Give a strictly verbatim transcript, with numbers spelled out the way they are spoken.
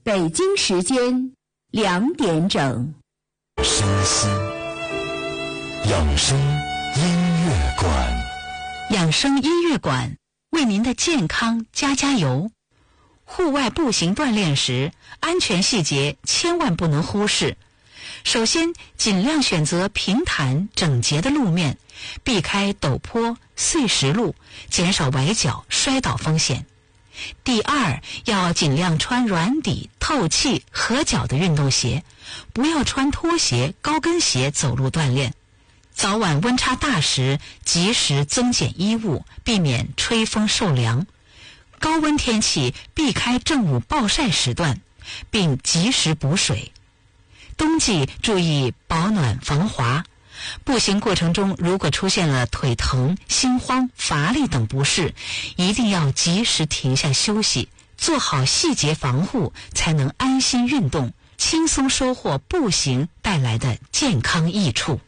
北京时间两点整。 深思养生音乐馆， 养生音乐馆为您的健康加加油。户外步行锻炼时，安全细节千万不能忽视。首先，尽量选择平坦整洁的路面，避开陡坡、碎石路，减少崴脚、摔倒风险。第二，要尽量穿软底、透气、合脚的运动鞋，不要穿拖鞋、高跟鞋走路锻炼。早晚温差大时，及时增减衣物，避免吹风受凉。高温天气，避开正午暴晒时段，并及时补水。冬季注意保暖防滑。步行过程中，如果出现了腿疼、心慌、乏力等不适，一定要及时停下休息，做好细节防护，才能安心运动，轻松收获步行带来的健康益处。